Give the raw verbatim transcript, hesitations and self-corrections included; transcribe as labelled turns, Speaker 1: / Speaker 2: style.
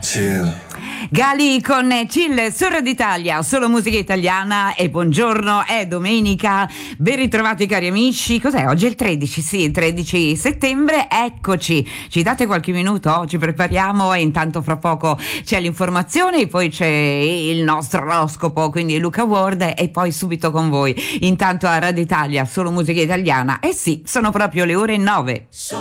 Speaker 1: Chill.
Speaker 2: Gali con Chill su Radio Italia, solo musica italiana. E buongiorno, è domenica, ben ritrovati cari amici. Cos'è? Oggi è il tredici, sì, il tredici settembre, eccoci. Ci date qualche minuto? Ci prepariamo e intanto fra poco c'è l'informazione, poi c'è il nostro oroscopo, quindi Luca Ward, e poi subito con voi. Intanto a Radio Italia, solo musica italiana. Eh sì, sono proprio le ore nove.